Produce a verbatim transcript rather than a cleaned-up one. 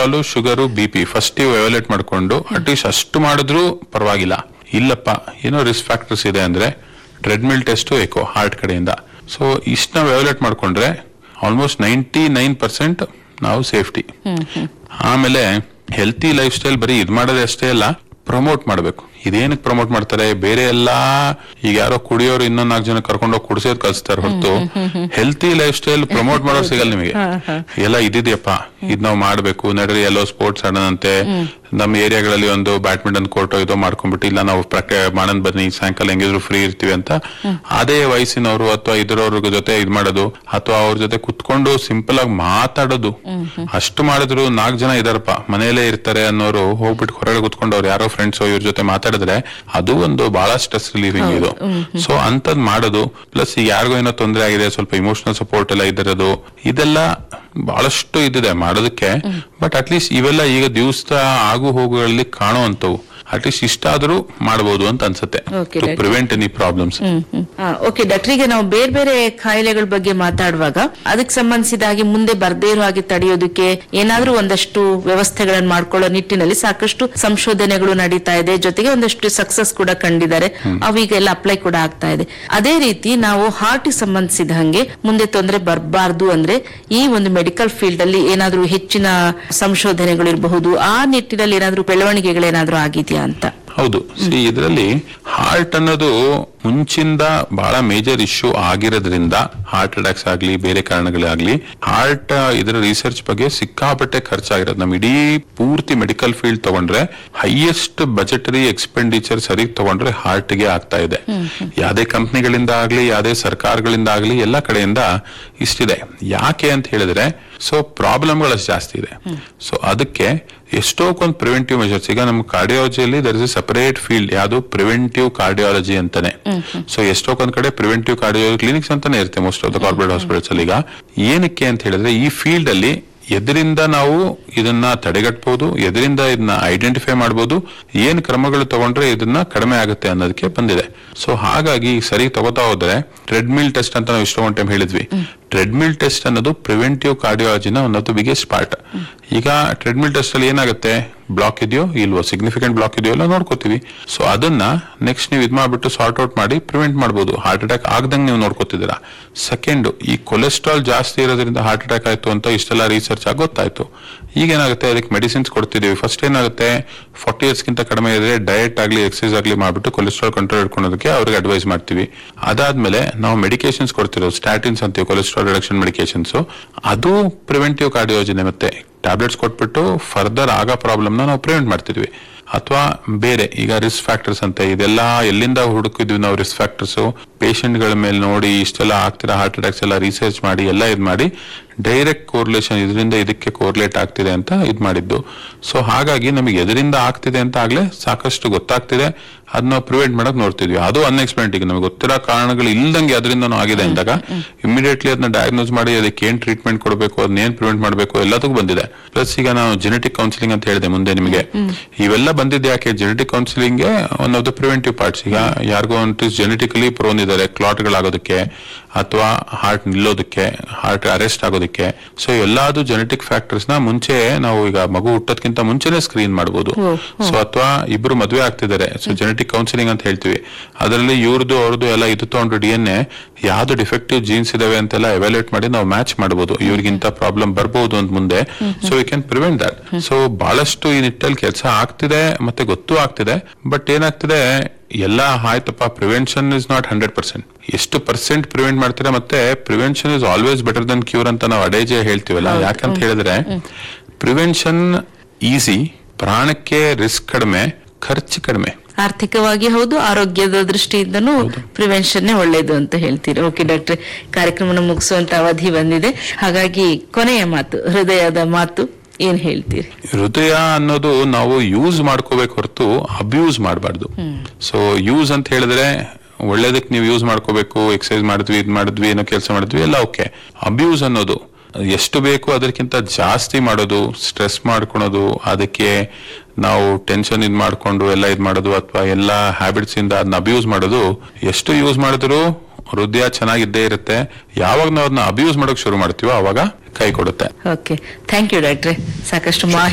Cholesterol, sugar, B P first ಎವಾಲ್ಯೂಯೇಟ್ ಮಾಡ್ಕೊಂಡು at least ಅಷ್ಟು ಮಾಡಿದ್ರು ಪರವಾಗಿಲ್ಲ. ಇಲ್ಲಪ್ಪ ಏನೋ ರಿಸ್ಕ್ ಫ್ಯಾಕ್ಟರ್ಸ್ ಇದೆ ಅಂದ್ರೆ ಟ್ರೆಡ್ಮಿಲ್ ಟೆಸ್ಟ್, ಎಕೋ ಹಾರ್ಟ್ ಕಡೆಯಿಂದ. ಸೊ ಇಷ್ಟ ನಾವು ಎವಾಲ್ಯೂಯೇಟ್ ಮಾಡ್ಕೊಂಡ್ರೆ ಆಲ್ಮೋಸ್ಟ್ ನೈಂಟಿ ನೈನ್ ಪರ್ಸೆಂಟ್ ನಾವು ಸೇಫ್ಟಿ. ಆಮೇಲೆ ಹೆಲ್ತಿ ಲೈಫ್ ಸ್ಟೈಲ್ ಬರೀ ಇದ್ ಮಾಡೋದೇ ಅಷ್ಟೇ ಅಲ್ಲ, ಪ್ರಮೋಟ್ ಮಾಡ್ಬೇಕು. ಇದೇನಕ್ಕೆ ಪ್ರಮೋಟ್ ಮಾಡ್ತಾರೆ, ಬೇರೆ ಎಲ್ಲಾ ಈಗ ಯಾರೋ ಕುಡಿಯೋರು ಇನ್ನೊಂದ್ ನಾಲ್ಕು ಜನ ಕರ್ಕೊಂಡೋಗಿ ಕುಡಿಸೋದ್ ಕಲಿಸ್ತಾರೆ ಹೊರತು ಹೆಲ್ತಿ ಲೈಫ್ ಸ್ಟೈಲ್ ಪ್ರಮೋಟ್ ಮಾಡೋರು ಸಿಗಲ್ಲ ನಿಮಗೆ. ಎಲ್ಲ ಇದಿದೆಯಪ್ಪ ಇದ್ ನಾವ್ ಮಾಡ್ಬೇಕು, ನಡ್ರಿ ಎಲ್ಲೋ ಸ್ಪೋರ್ಟ್ಸ್ ಆಡೋಣಂತೆ, ನಮ್ಮ ಏರಿಯಾಗಳಲ್ಲಿ ಒಂದು ಬ್ಯಾಡ್ಮಿಂಟನ್ ಕೋರ್ಟ್ ಇದೋ ಮಾಡ್ಕೊಂಡ್ಬಿಟ್ಟು ಇಲ್ಲ ನಾವು ಪ್ರಾಕ್ಟೀಸ್ ಮಾಡೋಣ ಬನ್ನಿ, ಸಾಯಂಕಾಲ ಹೆಂಗಿದ್ರು ಫ್ರೀ ಇರ್ತೀವಿ ಅಂತ ಅದೇ ವಯಸ್ಸಿನವರು ಅಥವಾ ಇದ್ರವ್ರ ಜೊತೆ ಇದ್ ಮಾಡೋದು, ಅಥವಾ ಅವ್ರ ಜೊತೆ ಕುತ್ಕೊಂಡು ಸಿಂಪಲ್ ಆಗಿ ಮಾತಾಡೋದು, ಅಷ್ಟು ಮಾಡಿದ್ರು ನಾಲ್ಕು ಜನ ಇದಾರಪ್ಪ ಮನೆಯಲ್ಲೇ ಇರ್ತಾರೆ ಅನ್ನೋರು ಹೋಗ್ಬಿಟ್ಟು ಹೊರಗಡೆ ಕುತ್ಕೊಂಡು ಅವ್ರು ಯಾರೋ ಫ್ರೆಂಡ್ಸ್ ಇವ್ರ ಜೊತೆ ಮಾತಾಡಿದ್ರೆ ಅದು ಒಂದು ಬಹಳ ಸ್ಟ್ರೆಸ್ ರಿಲೀವಿಂಗ್ ಇದು. ಸೊ ಅಂತದ್ ಮಾಡೋದು, ಪ್ಲಸ್ ಈಗ ಯಾರಿಗೋ ಏನೋ ತೊಂದರೆ ಆಗಿದೆ, ಸ್ವಲ್ಪ ಇಮೋಷನಲ್ ಸಪೋರ್ಟ್ ಎಲ್ಲ ಇದಿರೋದು, ಇದೆಲ್ಲ ಬಹಳಷ್ಟು ಇದಿದೆ ಮಾಡೋದಕ್ಕೆ. ಬಟ್ ಅಟ್ಲೀಸ್ಟ್ ಇವೆಲ್ಲ ಈಗ ದಿವಸ ಆಗು ಹೋಗುಗಳಲ್ಲಿ ಕಾಣುವಂತವು ಅಟ್ಲೀಸ್ಟ್ ಇಷ್ಟ ಆದ್ರೂ ಮಾಡಬಹುದು ಅಂತ ಅನ್ಸುತ್ತೆ, to prevent any problems. Okay doctor, ಈಗ ನಾವು ಬೇರೆ ಬೇರೆ ಕಾಯಿಲೆಗಳ ಬಗ್ಗೆ ಮಾತಾಡುವಾಗ ಅದಕ್ಕೆ ಸಂಬಂಧಿಸಿದ ಹಾಗೆ ಮುಂದೆ ಬರ್ದೇ ಇರೋ ಹಾಗೆ ತಡೆಯೋದಕ್ಕೆ ಏನಾದ್ರೂ ಒಂದಷ್ಟು ವ್ಯವಸ್ಥೆಗಳನ್ನು ಮಾಡ್ಕೊಳ್ಳೋ ನಿಟ್ಟಿನಲ್ಲಿ ಸಾಕಷ್ಟು ಸಂಶೋಧನೆಗಳು ನಡೀತಾ ಇದೆ, ಜೊತೆಗೆ ಒಂದಷ್ಟು ಸಕ್ಸಸ್ ಕೂಡ ಕಂಡಿದ್ದಾರೆ, ಅವೀಗೆಲ್ಲ ಅಪ್ಲೈ ಕೂಡ ಆಗ್ತಾ ಇದೆ. ಅದೇ ರೀತಿ ನಾವು ಹಾರ್ಟ್ ಸಂಬಂಧಿಸಿದ ಹಾಗೆ ಮುಂದೆ ತೊಂದರೆ ಬರಬಾರ್ದು ಅಂದ್ರೆ ಈ ಒಂದು ಮೆಡಿಕಲ್ ಫೀಲ್ಡ್ ಅಲ್ಲಿ ಏನಾದ್ರೂ ಹೆಚ್ಚಿನ ಸಂಶೋಧನೆಗಳು ಇರಬಹುದು, ಆ ನಿಟ್ಟಿನಲ್ಲಿ ಏನಾದ್ರೂ ಬೆಳವಣಿಗೆಗಳೇನಾದ್ರೂ ಆಗಿದೆಯಾ ಅಂತ? ಹೌದು, ಸಿ ಇದರಲ್ಲಿ ಹಾರ್ಟ್ ಅನ್ನೋದು ಮುಂಚಿಂದ ಬಹಳ ಮೇಜರ್ ಇಶ್ಯೂ ಆಗಿರೋದ್ರಿಂದ ಹಾರ್ಟ್ ಅಟ್ಯಾಕ್ಸ್ ಆಗ್ಲಿ ಬೇರೆ ಕಾರಣಗಳಾಗ್ಲಿ ಹಾರ್ಟ್ ಇದರ ರಿಸರ್ಚ್ ಬಗ್ಗೆ ಸಿಕ್ಕಾಪಟ್ಟೆ ಖರ್ಚಾಗಿರೋದು. ನಮ್ ಇಡೀ ಪೂರ್ತಿ ಮೆಡಿಕಲ್ ಫೀಲ್ಡ್ ತಗೊಂಡ್ರೆ ಹೈಯೆಸ್ಟ್ ಬಜೆಟರಿ ಎಕ್ಸ್ಪೆಂಡಿಚರ್ ಸರಿ ತಗೊಂಡ್ರೆ ಹಾರ್ಟ್ ಗೆ ಆಗ್ತಾ ಇದೆ. ಯಾವ್ದೇ ಕಂಪ್ನಿಗಳಿಂದ ಆಗ್ಲಿ ಯಾವ್ದೇ ಸರ್ಕಾರಗಳಿಂದ ಆಗ್ಲಿ ಎಲ್ಲಾ ಕಡೆಯಿಂದ ಇಷ್ಟಿದೆ. ಯಾಕೆ ಅಂತ ಹೇಳಿದ್ರೆ ಸೊ ಪ್ರಾಬ್ಲಮ್ಗಳು ಜಾಸ್ತಿ ಇದೆ. ಸೊ ಅದಕ್ಕೆ ಎಷ್ಟೊಂದು ಪ್ರಿವೆಂಟಿವ್ ಮೆಷರ್ಸ್, ಈಗ ನಮ್ಮ ಕಾರ್ಡಿಯಾಲಜಿಯಲ್ಲಿ there is A separate field, ಯಾವುದು ಪ್ರಿವೆಂಟಿವ್ ಕಾರ್ಡಿಯಾಲಜಿ ಅಂತಾನೆ. ಸೊ ಎಷ್ಟೊಂದ್ ಕಡೆ ಪ್ರಿವೆಂಟಿವ್ ಕಾರ್ಡಿಯಾಲಜಿ ಕ್ಲಿನಿಕ್ಸ್ ಅಂತಾನೆ ಇರುತ್ತೆ most of the corporate hospitals ಅಲ್ಲಿ. ಈಗ ಏನಕ್ಕೆ ಅಂತ ಹೇಳಿದ್ರೆ ಈ ಫೀಲ್ಡ್ ಅಲ್ಲಿ ಎದರಿಂದ ನಾವು ಇದನ್ನ ತಡೆಗಟ್ಟಬಹುದು, ಎದರಿಂದ ಇದನ್ನ ಐಡೆಂಟಿಫೈ ಮಾಡಬಹುದು, ಏನ್ ಕ್ರಮಗಳು ತಗೊಂಡ್ರೆ ಇದನ್ನ ಕಡಿಮೆ ಆಗುತ್ತೆ ಅನ್ನೋದಕ್ಕೆ ಬಂದಿದೆ. ಸೊ ಹಾಗಾಗಿ ಸರಿ ತಗೋತಾ ಹೋದ್ರೆ ಟ್ರೆಡ್ಮಿಲ್ ಟೆಸ್ಟ್ ಅಂತ ನಾವು ಇಷ್ಟೊಂದು ಟೈಮ್ ಹೇಳಿದ್ವಿ. ಟ್ರೆಡ್ಮಿಲ್ ಟೆಸ್ಟ್ ಅನ್ನೋದು preventive ಕಾರ್ಡಿಯಾಲಜಿನ one of the biggest part. ಈಗ ಟ್ರೆಡ್ಮಿಲ್ ಟೆಸ್ಟ್ ಅಲ್ಲಿ ಏನಾಗುತ್ತೆ, ಬ್ಲಾಕ್ ಇದೆಯೋ ಇಲ್ವೋ, ಸಿಗ್ನಿಫಿಕೆಂಟ್ ಬ್ಲಾಕ್ ಇದೆಯೋ ಎಲ್ಲ ನೋಡ್ಕೋತೀವಿ. ಸೊ ಅದನ್ನ ನೆಕ್ಸ್ಟ್ ನೀವು ಇದ್ ಮಾಡ್ಬಿಟ್ಟು ಸಾರ್ಟ್ ಔಟ್ ಮಾಡಿ ಪ್ರಿವೆಂಟ್ ಮಾಡಬಹುದು. ಹಾರ್ಟ್ ಅಟ್ಯಾಕ್ ಆಗದಂಗೆ ನೀವು ನೋಡ್ಕೋತಿದ್ದೀರಾ. ಸೆಕೆಂಡ್, ಈ ಕೊಲೆಸ್ಟ್ರಾಲ್ ಜಾಸ್ತಿ ಇರೋದ್ರಿಂದ ಹಾರ್ಟ್ ಅಟ್ಯಾಕ್ ಆಯ್ತು ಅಂತ ಇಷ್ಟೆಲ್ಲ ರಿಸರ್ಚ್ ಆಗಿ ಗೊತ್ತಾಯ್ತು. ಈಗ ಏನಾಗುತ್ತೆ, ಅದಕ್ಕೆ ಮೆಡಿಸಿನ್ಸ್ ಕೊಡ್ತಿದೀವಿ. ಫಸ್ಟ್ ಏನಾಗುತ್ತೆ, ಫಾರ್ಟಿ ಇಯರ್ಸ್ ಗಿಂತ ಕಡಿಮೆ ಇದ್ರೆ ಡಯಟ್ ಆಗ್ಲಿ ಎಕ್ಸರ್ಸೈಸ್ ಆಗ್ಲಿ ಮಾಡ್ಬಿಟ್ಟು ಕೊಲೆಸ್ಟ್ರಾಲ್ ಕಂಟ್ರೋಲ್ ಇಟ್ಕೊಳ್ಳೋದಕ್ಕೆ ಅವ್ರಿಗೆ ಅಡ್ವೈಸ್ ಮಾಡ್ತೀವಿ. ಅದಾದ್ಮೇಲೆ ನಾವು ಮೆಡಿಕೇಶನ್ಸ್ ಕೊಡ್ತಿರೋದು, ಸ್ಟ್ಯಾಟಿನ್ಸ್ ಅಂತೀವಿ, ಕೊಲೆಸ್ಟ್ರಾಲ್ ರಿಡಕ್ಷನ್ ಮೆಡಿಕೇಶನ್ಸ್. ಅದು ಪ್ರಿವೆಂಟಿವ್ ಕಾರ್ಡಿಯಾಲಜಿನೇ. ಮತ್ತೆ ಟ್ಯಾಬ್ಲೆಟ್ಸ್ ಕೊಟ್ಬಿಟ್ಟು ಫರ್ದರ್ ಆಗೋ ಪ್ರಾಬ್ಲಮ್ ನಾವು ಪ್ರಿವೆಂಟ್ ಮಾಡ್ತಿದ್ವಿ. ಅಥವಾ ಬೇರೆ ಈಗ ರಿಸ್ಕ್ ಫ್ಯಾಕ್ಟರ್ಸ್ ಅಂತ ಇದೆಲ್ಲ ಎಲ್ಲಿಂದ ಹುಡುಕಿದ್ವಿ ನಾವು, ರಿಸ್ಕ್ ಫ್ಯಾಕ್ಟರ್ಸ್ ಪೇಷಂಟ್ ಗಳ ಮೇಲೆ ನೋಡಿ ಇಷ್ಟೆಲ್ಲ ಆಗ್ತಿರೋ ಹಾರ್ಟ್ ಅಟ್ಯಾಕ್ಸ್ ಎಲ್ಲ ರಿಸರ್ಚ್ ಮಾಡಿ ಎಲ್ಲ ಇದ್ ಮಾಡಿ ಡೈರೆಕ್ಟ್ ಕೋರ್ಲೇಷನ್ ಇದರಿಂದ ಇದಕ್ಕೆ ಕೋರ್ಲೇಟ್ ಆಗ್ತಿದೆ ಅಂತ ಇದ್ ಮಾಡಿದ್ದು. ಸೊ ಹಾಗಾಗಿ ನಮಗೆ ಎದರಿಂದ ಆಗ್ತಿದೆ ಅಂತ ಆಗ್ಲೇ ಸಾಕಷ್ಟು ಗೊತ್ತಾಗ್ತಿದೆ, ಅದನ್ನ ಪ್ರಿವೆಂಟ್ ಮಾಡಕ್ ನೋಡ್ತಿದ್ವಿ. ಅದು ಅನ್ಎಕ್ಸ್ಪೆಕ್ಟೆಡ್, ಈಗ ನಮಗೆ ಗೊತ್ತಿರೋ ಕಾರಣಗಳು ಇಲ್ದಂಗೆ ಅದರಿಂದ ಆಗಿದೆ ಅಂದಾಗ ಇಮಿಡಿಯೇಟ್ಲಿ ಅದನ್ನ ಡಯಾಗ್ನೋಸ್ ಮಾಡಿ ಅದಕ್ಕೆ ಏನ್ ಟ್ರೀಟ್ಮೆಂಟ್ ಕೊಡಬೇಕು, ಅದನ್ನ ಏನ್ ಪ್ರಿವೆಂಟ್ ಮಾಡಬೇಕು ಎಲ್ಲದಕ್ಕೂ ಬಂದಿದೆ. ಪ್ಲಸ್ ಈಗ ನಾವು ಜೆನೆಟಿಕ್ ಕೌನ್ಸಿಲಿಂಗ್ ಅಂತ ಹೇಳಿದೆ ಮುಂದೆ ನಿಮಗೆ, ಇವೆಲ್ಲ ಬಂದಿದೆ ಯಾಕೆ, genetic counselling one of the preventive parts. ಈಗ ಯಾರಿಗೋ ಒಂದು ಜೆನೆಟಿಕಲಿ ಪ್ರೋನ್ ಇದ್ದಾರೆ ಕ್ಲಾಟ್ ಗಳಾಗೋದಕ್ಕೆ ಅಥವಾ ಹಾರ್ಟ್ ನಿಲ್ಲೋದಕ್ಕೆ, ಹಾರ್ಟ್ ಅರೆಸ್ಟ್ ಆಗೋದಕ್ಕೆ. ಸೊ ಎಲ್ಲಾದು ಜೆನೆಟಿಕ್ ಫ್ಯಾಕ್ಟರ್ಸ್ ನ ಮುಂಚೆ ನಾವು ಈಗ ಮಗು ಹುಟ್ಟೋದಕ್ಕಿಂತ ಮುಂಚೆನೆ ಸ್ಕ್ರೀನ್ ಮಾಡಬಹುದು. ಸೊ ಅಥವಾ ಇಬ್ರು ಮದುವೆ ಆಗ್ತಿದ್ದಾರೆ, ಸೊ ಜೆನೆಟಿಕ್ ಕೌನ್ಸಿಲಿಂಗ್ ಅಂತ ಹೇಳ್ತೀವಿ. ಅದರಲ್ಲಿ ಇವ್ರದ್ದು ಅವ್ರದ್ದು ಎಲ್ಲ ಇದು ತಗೊಂಡು ಡಿ ಎನ್ ಎ ಯಾವ್ದು ಡಿಫೆಕ್ಟಿವ್ ಜೀನ್ಸ್ ಇದಾವೆ ಅಂತೆಲ್ಲ ಎವ್ಯಾಲ್ಯೂಯೇಟ್ ಮಾಡಿ ನಾವು ಮ್ಯಾಚ್ ಮಾಡಬಹುದು, ಇವ್ರಿಗಿಂತ ಪ್ರಾಬ್ಲಮ್ ಬರ್ಬಹುದು ಅಂತ ಮುಂದೆ. So we can prevent that. So ಬಹಳಷ್ಟು ಈ ನಿಟ್ಟಲ್ಲಿ ಕೆಲಸ ಆಗ್ತಿದೆ ಮತ್ತೆ ಗೊತ್ತೂ ಆಗ್ತಿದೆ. ಬಟ್ ಏನಾಗ್ತಿದೆ, ಎಲ್ಲ ಆಯ್ತಪ್ಪ, prevention is not hundred percent. ಎಷ್ಟು ಪರ್ಸೆಂಟ್ ಪ್ರಿವೆಂಟ್ ಮಾಡ್ತೀರಾ, ಮತ್ತೆ prevention is always better than cure ಅಂತ ನಾವು ಅಡೇಜೆ ಹೇಳ್ತೀವಲ್ಲ. ಯಾಕಂತ ಹೇಳಿದ್ರೆ ಪ್ರಿವೆನ್ಷನ್ ಈಸಿ, ಪ್ರಾಣಕ್ಕೆ ರಿಸ್ಕ್ ಕಡಿಮೆ, ಖರ್ಚು ಕಡಿಮೆ, ಆರ್ಥಿಕವಾಗಿ ಹೌದು, ಆರೋಗ್ಯದ ದೃಷ್ಟಿಯಿಂದನೂ ಪ್ರಿವೆನ್ಷನ್ ಒಳ್ಳೇದು ಅಂತ ಹೇಳ್ತೀರಿ. ಓಕೆ ಡಾಕ್ಟ್ರೆ, ಕಾರ್ಯಕ್ರಮನ ಮುಗಿಸುವಂತ ಅವಧಿ ಬಂದಿದೆ, ಹಾಗಾಗಿ ಕೊನೆಯ ಮಾತು, ಹೃದಯದ ಮಾತು ಏನ್ ಹೇಳ್ತೀರಿ? ಹೃದಯ ಅನ್ನೋದು ನಾವು ಯೂಸ್ ಮಾಡ್ಕೋಬೇಕು ಹೊರತು ಅಬ್ಯೂಸ್ ಮಾಡಬಾರ್ದು. ಸೊ ಯೂಸ್ ಅಂತ ಹೇಳಿದ್ರೆ ಒಳ್ಳೇದಕ್ಕೆ ನೀವು ಯೂಸ್ ಮಾಡ್ಕೋಬೇಕು, ಎಕ್ಸರ್ಸೈಸ್ ಮಾಡಿದ್ವಿ, ಇದ್ ಮಾಡಿದ್ವಿ, ಏನೋ ಕೆಲಸ ಮಾಡಿದ್ವಿ ಎಲ್ಲ ಓಕೆ. ಅಬ್ಯೂಸ್ ಅನ್ನೋದು ಎಷ್ಟು ಬೇಕು ಅದಕ್ಕಿಂತ ಜಾಸ್ತಿ ಮಾಡೋದು, ಸ್ಟ್ರೆಸ್ ಮಾಡ್ಕೊಳೋದು, ಅದಕ್ಕೆ ನಾವು ಟೆನ್ಷನ್ ಇದ್ ಮಾಡ್ಕೊಂಡು ಎಲ್ಲ ಇದ್ ಮಾಡೋದು, ಅಥವಾ ಎಲ್ಲ ಹ್ಯಾಬಿಟ್ಸ್ ಇಂದ ಅದನ್ನ ಅಬ್ಯೂಸ್ ಮಾಡೋದು, ಎಷ್ಟು ಯೂಸ್ ಮಾಡಿದ್ರು ಹೃದಯ ಚೆನ್ನಾಗಿದ್ದೇ ಇರುತ್ತೆ. ಯಾವಾಗ ನಾವು ಅದನ್ನ ಅಬ್ಯೂಸ್ ಮಾಡೋಕ್ ಶುರು ಮಾಡ್ತೀವೋ ಅವಾಗ ಕೈ ಕೊಡುತ್ತೆ. ಓಕೆ, ಥ್ಯಾಂಕ್ ಯು ಡಾಕ್ಟ್ರೆ, ಸಾಕಷ್ಟು ಮಾಹಿತಿ